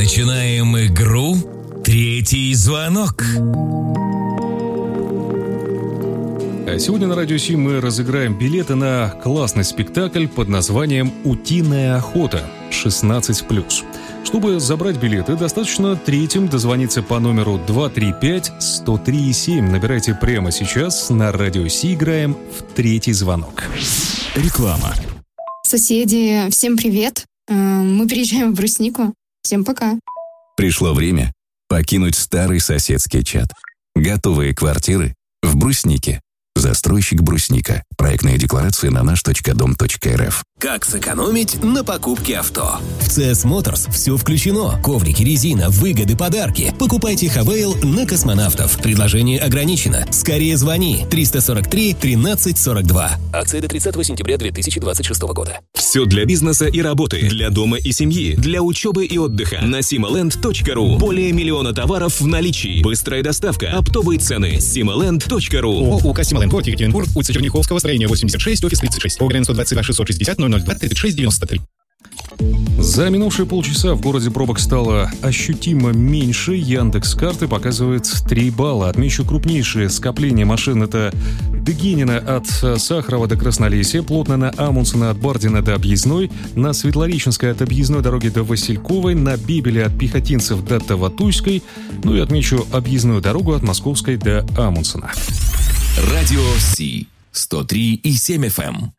Начинаем игру «Третий звонок». Сегодня на Радио Си мы разыграем билеты на классный спектакль под названием «Утиная охота» 16+. Чтобы забрать билеты, достаточно третьим дозвониться по номеру 235-103-7. Набирайте прямо сейчас. На Радио Си играем в «Третий звонок». Реклама. Соседи, всем привет. Мы переезжаем в Бруснику. Всем пока. Пришло время покинуть старый соседский чат. Готовые квартиры в Бруснике. Застройщик Брусника. Проектная декларация на наш.дом.рф. Как сэкономить на покупке авто? В CS Motors все включено. Коврики, резина, выгоды, подарки. Покупайте Хавейл на космонавтов. Предложение ограничено. Скорее звони. 343-1342. Акция до 30 сентября 2026 года. Все для бизнеса и работы, для дома и семьи, для учебы и отдыха. На simaland.ru. Более 1 миллиона товаров в наличии. Быстрая доставка. Оптовые цены. simaland.ru. ОК «Сималенд», город Екатеринбург, улица Черняховского, строение 86, офис 36, ОГРН 122 660 002 36 93. За минувшие полчаса в городе пробок стало ощутимо меньше. Яндекс.Карты показывает 3 балла. Отмечу крупнейшие скопления машин. Это Дегенина от Сахарова до Краснолесья, плотно на Амундсена от Бардина до Объездной, на Светлореченской от Объездной дороги до Васильковой, на Бибеле от Пехотинцев до Таватуйской, ну и отмечу объездную дорогу от Московской до Амундсена. Радио Си 103,7 FM.